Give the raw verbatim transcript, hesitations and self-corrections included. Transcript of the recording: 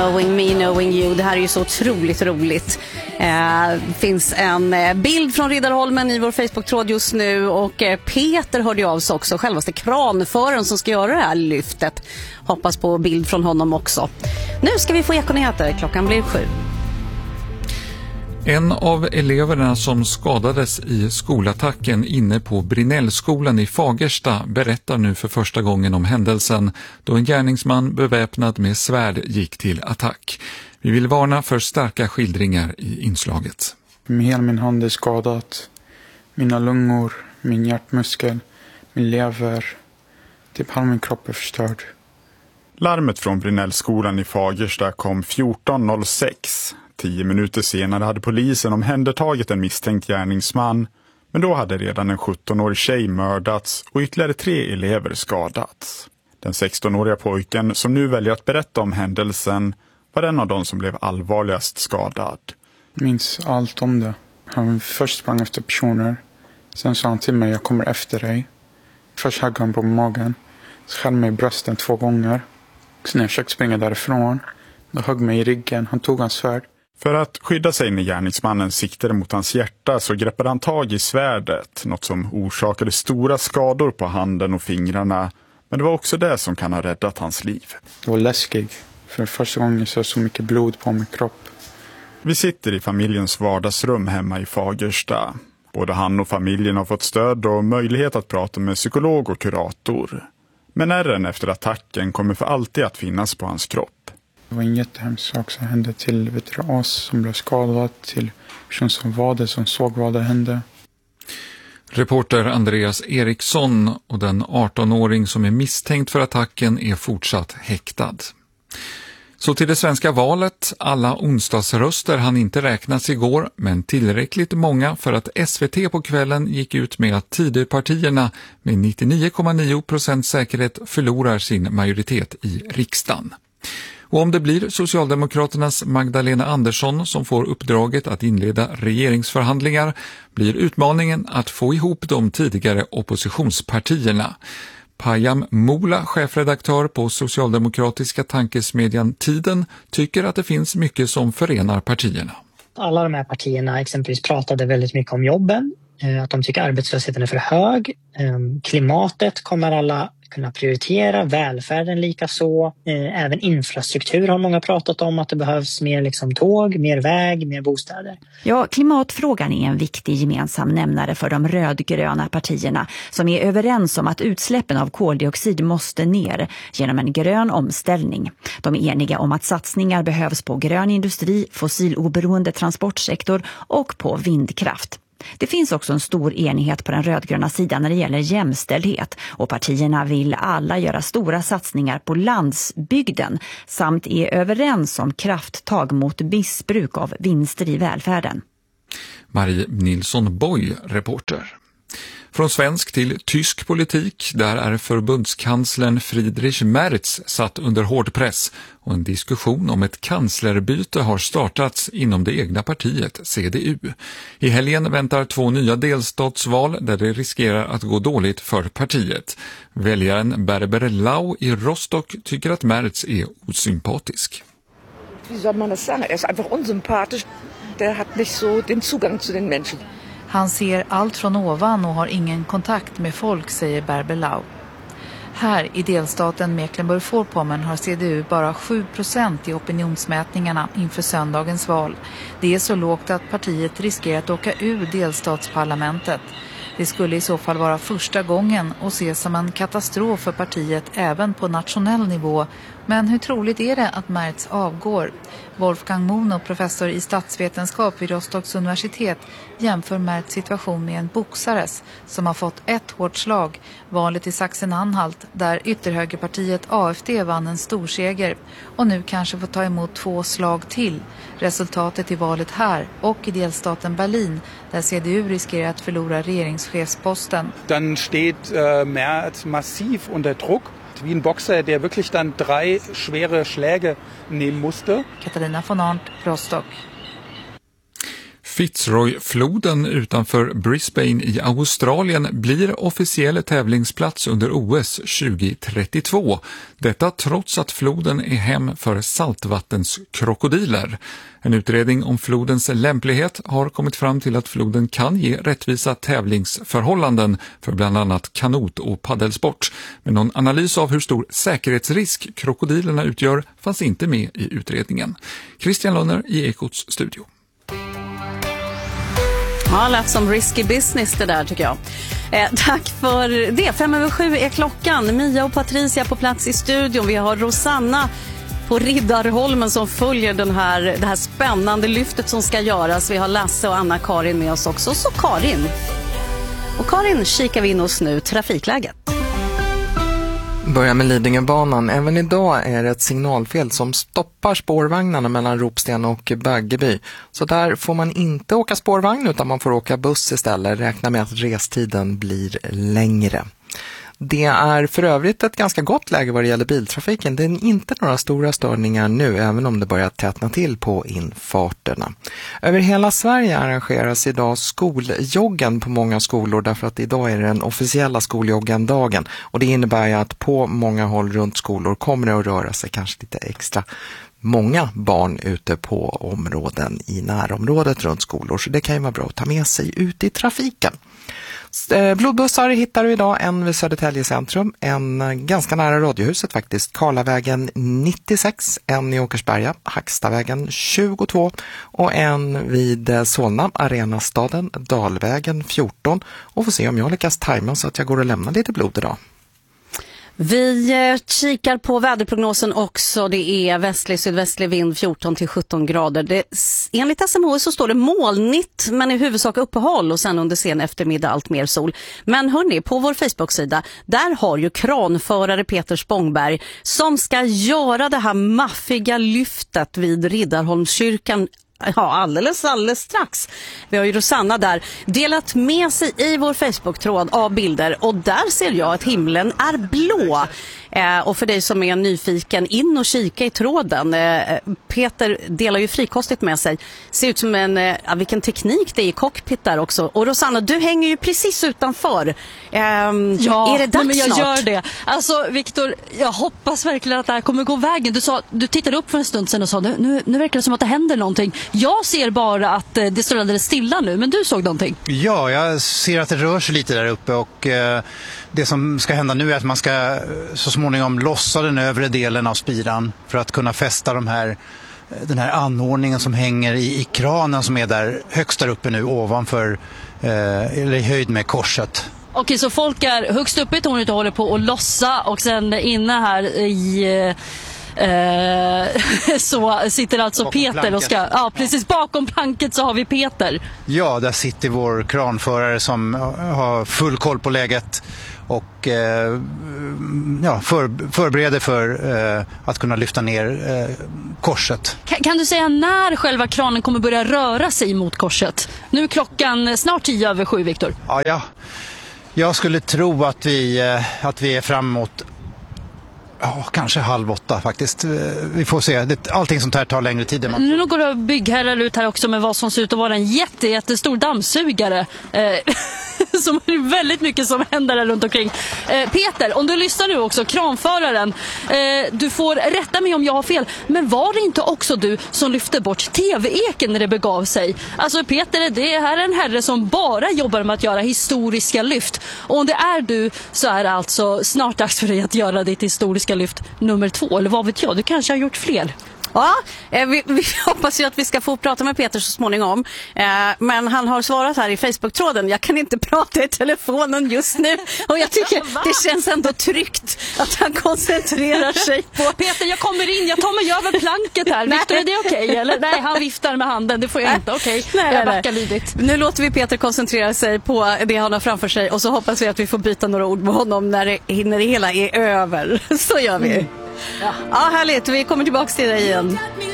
Knowing me, knowing you. Det här är ju så otroligt roligt. Det eh, finns en eh, bild från Riddarholmen i vår Facebook-tråd just nu. Och eh, Peter hörde ju av sig också. Självaste kranföraren som ska göra det här lyftet. Hoppas på bild från honom också. Nu ska vi få Ekonyheter. Klockan blir sju. En av eleverna som skadades i skolattacken inne på Brinnellskolan i Fagersta berättar nu för första gången om händelsen då en gärningsman beväpnad med svärd gick till attack. Vi vill varna för starka skildringar i inslaget. Hela min hand är skadad. Mina lungor, min hjärtmuskel, min lever. Typ halva min kropp är förstörd. Larmet från Brinnellskolan i Fagersta kom fjorton noll sex. Tio minuter senare hade polisen omhändertagit en misstänkt gärningsman, men då hade redan en sjuttonårig tjej mördats och ytterligare tre elever skadats. Den sextonåriga pojken som nu väljer att berätta om händelsen var en av de som blev allvarligast skadad. Jag minns allt om det. Han först sprang efter personer. Sen sa han till mig, jag kommer efter dig. Först högg han på magen. Så skär mig i brösten två gånger. Så när jag försökte springa därifrån, då högg mig i ryggen. Han tog hans svärd. För att skydda sig när gärningsmannen siktade mot hans hjärta så greppade han tag i svärdet, något som orsakade stora skador på handen och fingrarna. Men det var också det som kan ha räddat hans liv. Det var läskigt, för första gången så så mycket blod på min kropp. Vi sitter i familjens vardagsrum hemma i Fagersta. Både han och familjen har fått stöd och möjlighet att prata med psykolog och kurator. Men ärren efter attacken kommer för alltid att finnas på hans kropp. Det var en jättehemsk sak som hände till veteran som blev skadad, till person som var det, som såg vad det hände. Reporter Andreas Eriksson och den artonåring som är misstänkt för attacken är fortsatt häktad. Så till det svenska valet. Alla onsdagsröster hann inte räknas igår, men tillräckligt många för att S V T på kvällen gick ut med att Tidöpartierna med nittionio komma nio procent säkerhet förlorar sin majoritet i riksdagen. Och om det blir Socialdemokraternas Magdalena Andersson som får uppdraget att inleda regeringsförhandlingar blir utmaningen att få ihop de tidigare oppositionspartierna. Payam Mola, chefredaktör på socialdemokratiska tankesmedjan Tiden, tycker att det finns mycket som förenar partierna. Alla de här partierna exempelvis pratade väldigt mycket om jobben, att de tycker arbetslösheten är för hög. Klimatet kommer alla kunna prioritera, välfärden lika så. Även infrastruktur har många pratat om, att det behövs mer liksom tåg, mer väg, mer bostäder. Ja, klimatfrågan är en viktig gemensam nämnare för de rödgröna partierna som är överens om att utsläppen av koldioxid måste ner genom en grön omställning. De är eniga om att satsningar behövs på grön industri, fossiloberoende transportsektor och på vindkraft. Det finns också en stor enighet på den rödgröna sidan när det gäller jämställdhet och partierna vill alla göra stora satsningar på landsbygden samt är överens om krafttag mot missbruk av vinster i välfärden. Marie Nilsson Boy, reporter. Från svensk till tysk politik, där är förbundskanslern Friedrich Merz satt under hård press och en diskussion om ett kanslerbyte har startats inom det egna partiet, C D U. I helgen väntar två nya delstatsval där det riskerar att gå dåligt för partiet. Väljaren Barbara Lau i Rostock tycker att Merz är osympatisk. Wie soll man das sagen? Er ist einfach unsympathisch. Der hat nicht so den Zugang zu den Menschen. Han ser allt från ovan och har ingen kontakt med folk, säger Barbara Lau. Här i delstaten Mecklenburg-Vorpommern har C D U bara sju procent i opinionsmätningarna inför söndagens val. Det är så lågt att partiet riskerar att åka ur delstatsparlamentet. Det skulle i så fall vara första gången och ses som en katastrof för partiet även på nationell nivå. Men hur troligt är det att Merz avgår? Wolfgang Mono, professor i statsvetenskap vid Rostocks universitet, jämför Merz situation med en boxares som har fått ett hårt slag, valet i Sachsen-Anhalt, där ytterhögerpartiet A F D vann en storseger och nu kanske får ta emot två slag till. Resultatet i valet här och i delstaten Berlin, där C D U riskerar att förlora regeringschefsposten. Dann steht äh, Merz massiv unter Druck. Wie en boxer, der wirklich dann drei schwere Schläge nehmen musste. Katarina von Arndt, Rostock. Fitzroy-floden utanför Brisbane i Australien blir officiell tävlingsplats under O S tjugo trettiotvå. Detta trots att floden är hem för saltvattenskrokodiller. En utredning om flodens lämplighet har kommit fram till att floden kan ge rättvisa tävlingsförhållanden för bland annat kanot- och paddelsport. Men någon analys av hur stor säkerhetsrisk krokodilerna utgör fanns inte med i utredningen. Christian Lönner i Ekots studio. Ja, lät som risky business det där tycker jag. Eh, tack för det. Fem över sju är klockan. Mia och Patricia på plats i studion. Vi har Rosanna på Riddarholmen som följer den här, det här spännande lyftet som ska göras. Vi har Lasse och Anna-Karin med oss också. Så Karin. Och Karin kikar vi in oss nu. Trafikläget. Börjar med Lidingöbanan. Även idag är det ett signalfel som stoppar spårvagnarna mellan Ropsten och Baggeby. Så där får man inte åka spårvagn utan man får åka buss istället. Räkna med att restiden blir längre. Det är för övrigt ett ganska gott läge vad det gäller biltrafiken. Det är inte några stora störningar nu, även om det börjar tätna till på infarterna. Över hela Sverige arrangeras idag skoljoggen på många skolor, därför att idag är det den officiella skoljoggen-dagen. Och det innebär ju att på många håll runt skolor kommer det att röra sig kanske lite extra många barn ute på områden i närområdet runt skolor. Så det kan ju vara bra att ta med sig ut i trafiken. Blodbussar hittar du idag, en vid Södertälje centrum, en ganska nära Radiohuset faktiskt, Karlavägen nittiosex, en i Åkersberga, Hackstavägen tjugotvå och en vid Solna, Arenastaden, Dalvägen fjorton, och får se om jag lyckas tajma så att jag går och lämnar lite blod idag. Vi kikar på väderprognosen också. Det är västlig sydvästlig vind fjorton till sjutton grader. Det, enligt S M H så står det molnigt men i huvudsak uppehåll och sen under sen eftermiddag allt mer sol. Men hörni, på vår Facebook-sida där har ju kranförare Peter Spångberg som ska göra det här maffiga lyftet vid Riddarholmskyrkan. Ja, alldeles, alldeles strax. Vi har ju Rosanna där delat med sig i vår Facebook-tråd av bilder och där ser jag att himlen är blå. Eh, och för dig som är nyfiken, in och kika i tråden. Eh, Peter delar ju frikostigt med sig. Ser ut som en, eh, vilken teknik det är i cockpit där också. Och Rosanna, du hänger ju precis utanför. Eh, ja, är det dags men jag snart? gör det. Alltså Viktor, jag hoppas verkligen att det här kommer gå vägen. Du, sa, du tittade upp för en stund sedan och sa, nu, nu verkar det som att det händer någonting. Jag ser bara att eh, det står alldeles stilla nu, men du såg någonting. Ja, jag ser att det rör sig lite där uppe och eh, det som ska hända nu är att man ska så småningom lossa den övre delen av spiran för att kunna fästa de här, den här anordningen som hänger i, i kranen som är där högst där uppe nu ovanför, eh, eller i höjd med korset. Okej, så folk är högst uppe i tornet och håller på att lossa och sen inne här i... Eh, så sitter alltså bakom Peter planket. Och ska, ja precis bakom planket så har vi Peter. Ja, där sitter vår kranförare som har full koll på läget och eh, ja, för, förbereder för eh, att kunna lyfta ner eh, korset. Kan, kan du säga när själva kranen kommer börja röra sig mot korset? Nu är klockan snart tio över sju, Viktor. Ja, ja, jag skulle tro att vi, eh, att vi är framåt. Ja, kanske halv åtta faktiskt. Vi får se. Allting sånt här tar längre tid. Man... Nu går det byggherrar ut här också med vad som ser ut att vara en jätte, jättestor dammsugare. Eh, som är väldigt mycket som händer där runt omkring. Eh, Peter, om du lyssnar nu också, kranföraren. Eh, du får rätta mig om jag har fel. Men var det inte också du som lyfte bort tv-eken när det begav sig? Alltså Peter, det här är en herre som bara jobbar med att göra historiska lyft. Och om det är du så är det alltså snart dags för dig att göra ditt historiska lyft nummer två, eller vad vet jag, du kanske har gjort fler. Ja, vi, vi hoppas ju att vi ska få prata med Peter så småningom. Eh, men han har svarat här i Facebook-tråden. Jag kan inte prata i telefonen just nu. Och jag tycker det känns ändå tryggt att han koncentrerar sig på... Peter, jag kommer in. Jag tar mig över planket här. Victor, är det okej? Okay? Eller nej, han viftar med handen. Det får jag inte. Okej, okay. Jag backar lydigt. Nu låter vi Peter koncentrera sig på det han har framför sig. Och så hoppas vi att vi får byta några ord med honom när det, när det hela är över. Så gör vi. Mm. Ja. Ja, härligt. Vi kommer tillbaka till dig igen.